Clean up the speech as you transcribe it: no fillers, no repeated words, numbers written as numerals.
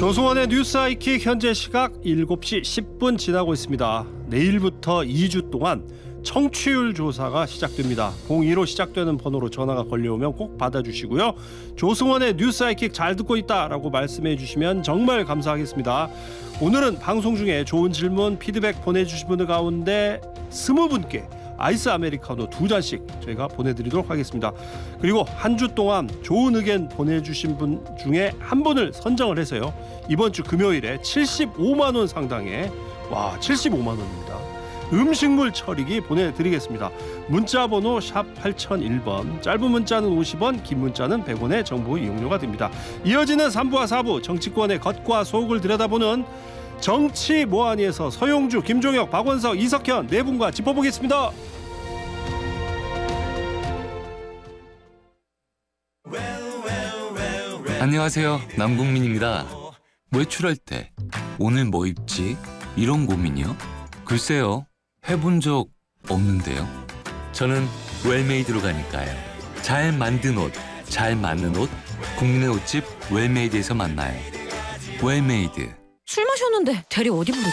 조승원의 뉴스 하이킥 현재 시각 7시 10분 지나고 있습니다. 내일부터 2주 동안 청취율 조사가 시작됩니다. 02로 시작되는 번호로 전화가 걸려오면 꼭 받아주시고요. 조승원의 뉴스 하이킥 잘 듣고 있다라고 말씀해 주시면 정말 감사하겠습니다. 오늘은 방송 중에 좋은 질문, 피드백 보내주신 분들 가운데 20분께 아이스 아메리카노 2잔씩 저희가 보내드리도록 하겠습니다. 그리고 한 주 동안 좋은 의견 보내주신 분 중에 한 분을 선정을 해서요. 이번 주 금요일에 75만 원 상당의 75만 원입니다. 음식물 처리기 보내드리겠습니다. 문자번호 샵 8001번, 짧은 문자는 50원, 긴 문자는 100원의 정보 이용료가 됩니다. 이어지는 3부와 4부, 정치권의 겉과 속을 들여다보는 정치 모하니에서 서용주, 김종혁, 박원석, 이석현 네 분과 짚어보겠습니다. 안녕하세요, 남궁민입니다. 외출할 때 오늘 뭐 입지? 이런 고민이요? 글쎄요, 해본 적 없는데요. 저는 웰메이드로 가니까요. 잘 만든 옷, 잘 맞는 옷, 국민의 옷집 웰메이드에서 만나요. 웰메이드. 술 마셨는데 대리 어디 부르지?